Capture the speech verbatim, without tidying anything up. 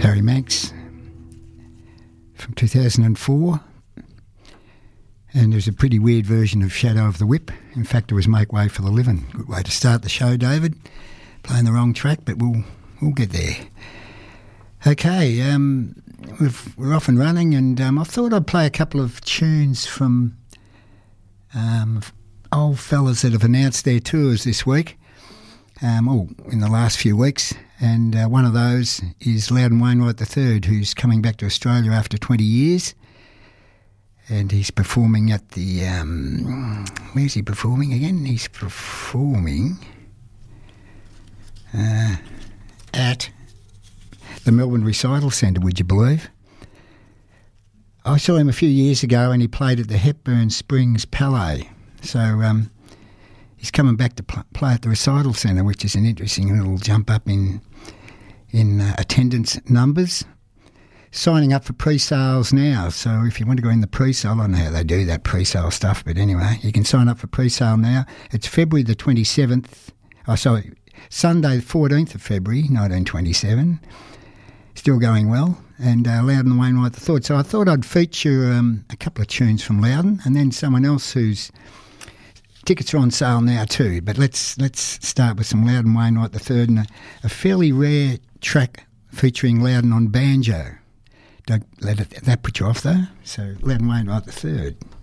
Harry Manx from two thousand four. And there's a pretty weird version of Shadow of the Whip. In fact, it was Make Way for the Living. Good way to start the show, David. Playing the wrong track, but we'll we'll get there. Okay, um, we've, we're off and running, and um, I thought I'd play a couple of tunes from um, old fellas that have announced their tours this week, um, oh, in the last few weeks. And uh, one of those is Loudon Wainwright the third, who's coming back to Australia after twenty years. And he's performing at the... Um, where's he performing again? He's performing uh, at the Melbourne Recital Centre, would you believe? I saw him a few years ago and he played at the Hepburn Springs Palais. So um, he's coming back to pl- play at the Recital Centre, which is an interesting little jump up in, in uh, attendance numbers. Signing up for pre-sales now, so if you want to go in the pre-sale, I don't know how they do that pre-sale stuff, but anyway, you can sign up for pre-sale now. It's February the twenty-seventh, oh sorry, Sunday the fourteenth of February, nineteen twenty-seven, still going well, and uh, Loudon Wainwright the third. So I thought I'd feature um, a couple of tunes from Loudon, and then someone else whose tickets are on sale now too, but let's let's start with some Loudon Wainwright the third, and a, a fairly rare track featuring Loudon on banjo. Don't let it, that put you off though. So Loudon Wainwright the third.